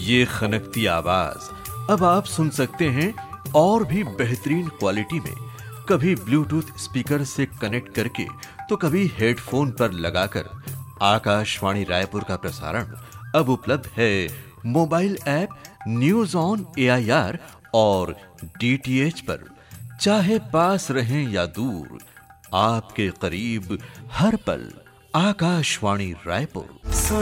ये खनकती आवाज अब आप सुन सकते हैं और भी बेहतरीन क्वालिटी में, कभी ब्लूटूथ स्पीकर से कनेक्ट करके तो कभी हेडफोन पर लगाकर। आकाशवाणी रायपुर का प्रसारण अब उपलब्ध है mobile app news on AIR और DTH पर। चाहे पास रहें या दूर, आपके करीब हर पल आकाशवाणी रायपुर।